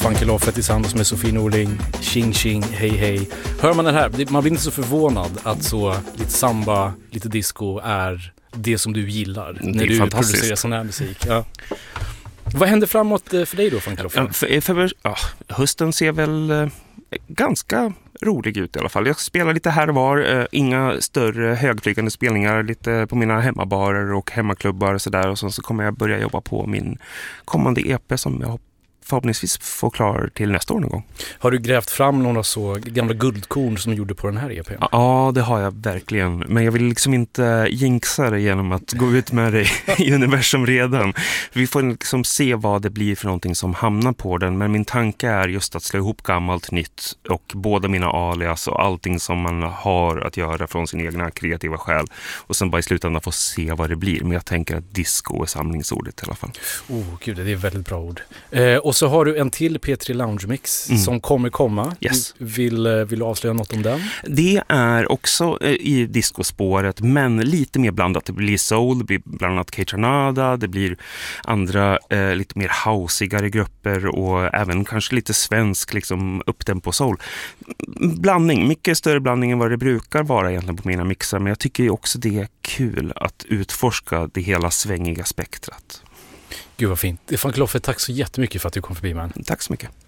Funky tillsammans med Sofie Norling, Ching Ching, hej hej. Hör man den här, man blir inte så förvånad att så lite samba, lite disco är det som du gillar när du producerar sån här musik. Ja. Vad händer framåt för dig då, Funky? Hösten ser väl ganska rolig ut i alla fall. Jag spelar lite här och var, inga större högflygande spelningar, lite på mina hemmabarer och hemmaklubbar och sådär, och så kommer jag börja jobba på min kommande EP som jag förhoppningsvis får klar till nästa år någon gång. Har du grävt fram några så gamla guldkorn som du gjorde på den här EP:n? Ja, det har jag verkligen. Men jag vill liksom inte jinxa det genom att gå ut med det i universum redan. Vi får liksom se vad det blir för någonting som hamnar på den. Men min tanke är just att slå ihop gammalt nytt och båda mina alias och allting som man har att göra från sin egna kreativa själ. Och sen bara i slutändan få se vad det blir. Men jag tänker att disco är samlingsordet i alla fall. Gud, det är väldigt bra ord. Och så har du en till P3 Lounge Mix som kommer komma. Yes. Vill du avslöja något om den? Det är också i discospåret, men lite mer blandat. Det blir soul, det blir bland annat K-Tranada, det blir andra lite mer housigare grupper och även kanske lite svensk liksom upptempo soul. Blandning, mycket större blandning än vad det brukar vara egentligen på mina mixar, men jag tycker ju också det är kul att utforska det hela svängiga spektrat. Gud vad fint. Funky Loffe, tack så jättemycket för att du kom förbi, man. Tack så mycket.